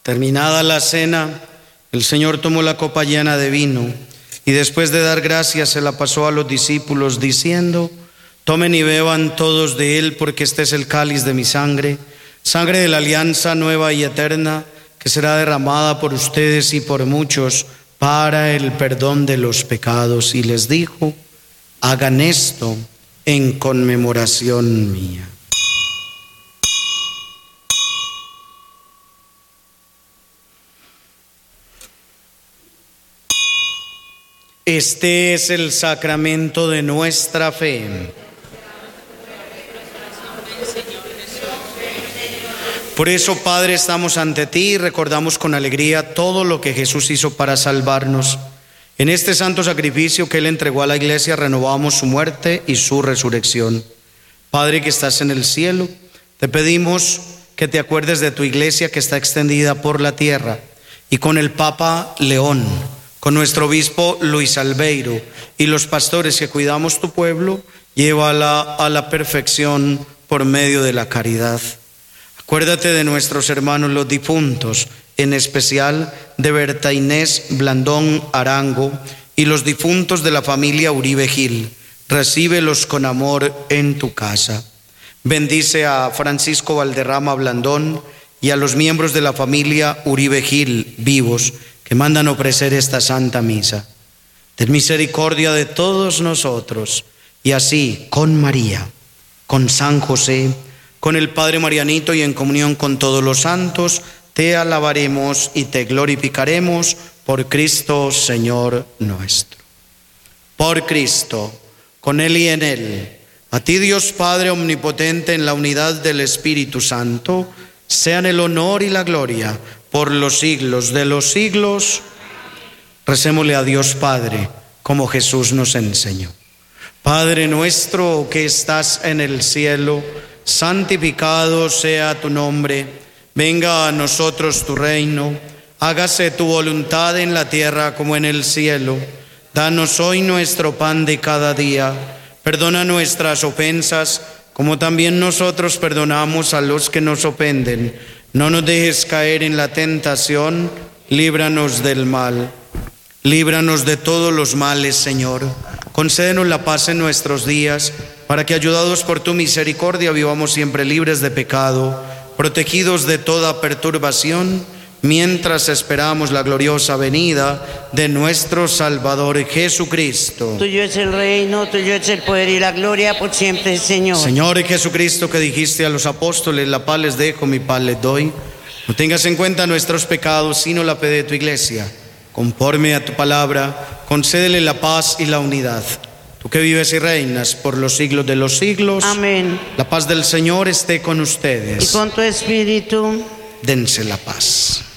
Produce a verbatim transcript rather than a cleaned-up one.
Terminada la cena, el Señor tomó la copa llena de vino y después de dar gracias se la pasó a los discípulos diciendo: tomen y beban todos de él, porque este es el cáliz de mi sangre, sangre de la alianza nueva y eterna, que será derramada por ustedes y por muchos para el perdón de los pecados. Y les dijo: hagan esto en conmemoración mía. Este es el sacramento de nuestra fe. Por eso, Padre, estamos ante ti y recordamos con alegría todo lo que Jesús hizo para salvarnos. En este santo sacrificio que Él entregó a la Iglesia, renovamos su muerte y su resurrección. Padre que estás en el cielo, te pedimos que te acuerdes de tu Iglesia que está extendida por la tierra, y con el Papa León, con nuestro obispo Luis Albeiro y los pastores que cuidamos tu pueblo, llévala a la perfección por medio de la caridad. Acuérdate de nuestros hermanos los difuntos, en especial de Berta Inés Blandón Arango y los difuntos de la familia Uribe Gil. Recíbelos con amor en tu casa. Bendice a Francisco Valderrama Blandón y a los miembros de la familia Uribe Gil vivos que mandan ofrecer esta santa misa. Ten misericordia de todos nosotros, y así con María, con San José, con el Padre Marianito y en comunión con todos los santos, te alabaremos y te glorificaremos por Cristo Señor nuestro. Por Cristo, con Él y en Él, a ti Dios Padre omnipotente, en la unidad del Espíritu Santo, sean el honor y la gloria por los siglos de los siglos. Recémosle a Dios Padre, como Jesús nos enseñó. Padre nuestro que estás en el cielo, santificado sea tu nombre. Venga a nosotros tu reino. Hágase tu voluntad en la tierra como en el cielo. Danos hoy nuestro pan de cada día. Perdona nuestras ofensas, como también nosotros perdonamos a los que nos ofenden. No nos dejes caer en la tentación, líbranos del mal. Líbranos de todos los males, Señor. Concédenos la paz en nuestros días, para que, ayudados por tu misericordia, vivamos siempre libres de pecado, protegidos de toda perturbación, mientras esperamos la gloriosa venida de nuestro Salvador Jesucristo. Tuyo es el reino, tuyo es el poder y la gloria por siempre, Señor. Señor Jesucristo, que dijiste a los apóstoles: la paz les dejo, mi paz les doy. No tengas en cuenta nuestros pecados, sino la fe de tu Iglesia. Conforme a tu palabra, concédele la paz y la unidad. Tú que vives y reinas por los siglos de los siglos. Amén. La paz del Señor esté con ustedes. Y con tu espíritu. Dense la paz.